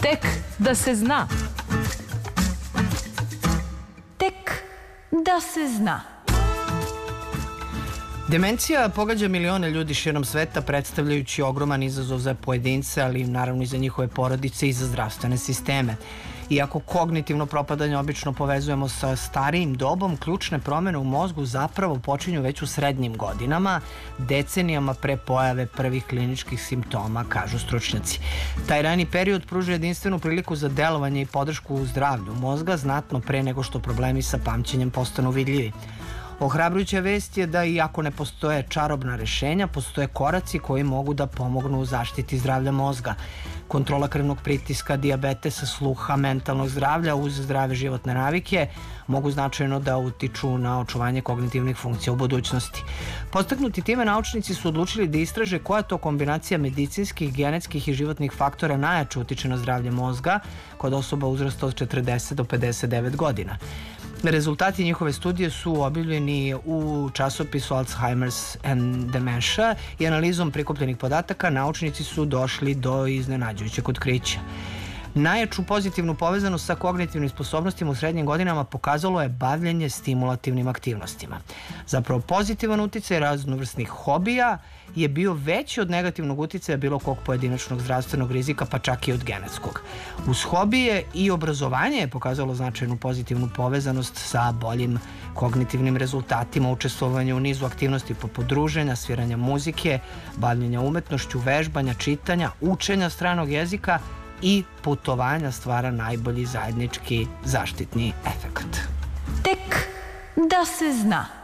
Tek da se zna. Tek da se zna. Demencija pogađa milione ljudi širom sveta, predstavljajući ogroman izazov za pojedince, ali naravno i za njihove porodice i za zdravstvene sisteme. Iako kognitivno propadanje obično povezujemo sa starijim dobom, ključne promene u mozgu zapravo počinju već u srednjim godinama, decenijama pre pojave prvih kliničkih simptoma, kažu stručnjaci. Taj rani period pruža jedinstvenu priliku za delovanje i podršku u zdravlju mozga znatno pre nego što problemi sa pamćenjem postanu vidljivi. Ohrabrujuća vest je da iako ne postoje čarobna rešenja, postoje koraci koji mogu da pomognu u zaštiti zdravlja mozga. Kontrola krvnog pritiska, dijabetesa, sluha, mentalnog zdravlja uz zdrave životne navike mogu značajno da utiču na očuvanje kognitivnih funkcija u budućnosti. Podstaknuti time, naučnici su odlučili da istraže koja to kombinacija medicinskih, genetskih i životnih faktora najjače utiče na zdravlje mozga kod osoba uzrasta od 40 do 59 godina. Rezultati njihove studije su objavljeni u časopisu Alzheimer's and Dementia i analizom prikupljenih podataka naučnici su došli do iznenađujućeg otkrića. Najjaču pozitivnu povezanost sa kognitivnim sposobnostima u srednjim godinama pokazalo je bavljenje stimulativnim aktivnostima. Zapravo pozitivan uticaj raznovrsnih hobija je bio veći od negativnog uticaja bilo kog pojedinačnog zdravstvenog rizika, pa čak i od genetskog. Uz hobije i obrazovanje je pokazalo značajnu pozitivnu povezanost sa boljim kognitivnim rezultatima, učestvovanje u nizu aktivnosti poput druženja, sviranja muzike, bavljenja umetnošću, vežbanja, čitanja, učenja stranog jezika i putovanja stvara najbolji zajednički zaštitni efekat. Tek da se zna.